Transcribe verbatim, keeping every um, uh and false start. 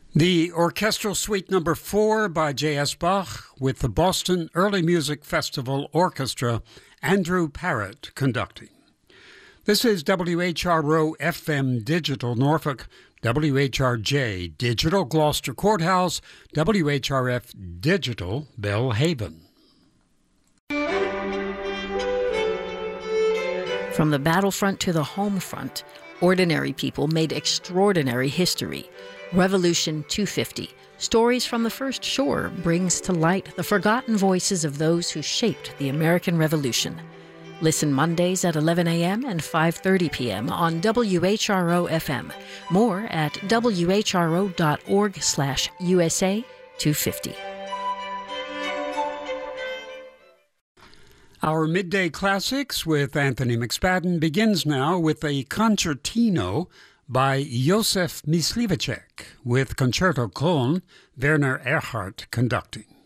The Orchestral Suite Number four by J S. Bach with the Boston Early Music Festival Orchestra, Andrew Parrott conducting. This is W H R O F M Digital Norfolk, W H R J Digital Gloucester Courthouse, W H R F Digital Belhaven. From the battlefront to the home front, ordinary people made extraordinary history. Revolution two fifty, Stories from the First Shore, brings to light the forgotten voices of those who shaped the American Revolution. Listen Mondays at eleven a.m. and five thirty p.m. on W H R O F M. More at W H R O dot org slash U S A two fifty. Our Midday Classics with Anthony McSpadden begins now with a concertino by Josef Myslivacek with Concerto Köln, Werner Erhardt conducting.